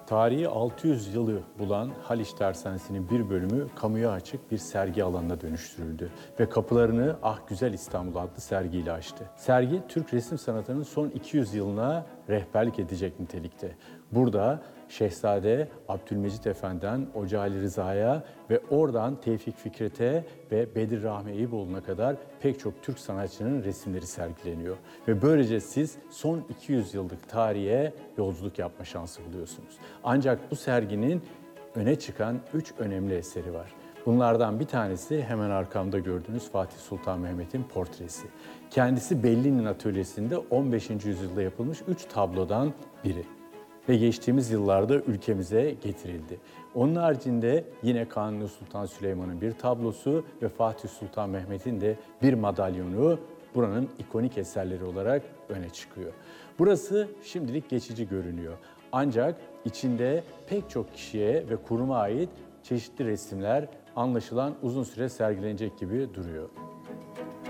Tarihi 600 yılı bulan Haliç Tersanesi'nin bir bölümü kamuya açık bir sergi alanına dönüştürüldü ve kapılarını Ah Güzel İstanbul adlı sergiyle açtı. Sergi, Türk resim sanatının son 200 yılına rehberlik edecek nitelikte. Burada Şehzade Abdülmecit Efendi'den Hoca Ali Rıza'ya ve oradan Tevfik Fikret'e ve Bedir Rahmi Eyüboğlu'na kadar pek çok Türk sanatçının resimleri sergileniyor. Ve böylece siz son 200 yıllık tarihe yolculuk yapma şansı buluyorsunuz. Ancak bu serginin öne çıkan 3 önemli eseri var. Bunlardan bir tanesi hemen arkamda gördüğünüz Fatih Sultan Mehmet'in portresi. Kendisi Belli'nin atölyesinde 15. yüzyılda yapılmış 3 tablodan biri ve geçtiğimiz yıllarda ülkemize getirildi. Onun haricinde yine Kanuni Sultan Süleyman'ın bir tablosu ve Fatih Sultan Mehmet'in de bir madalyonu buranın ikonik eserleri olarak öne çıkıyor. Burası şimdilik geçici görünüyor. Ancak içinde pek çok kişiye ve kuruma ait çeşitli resimler anlaşılan uzun süre sergilenecek gibi duruyor.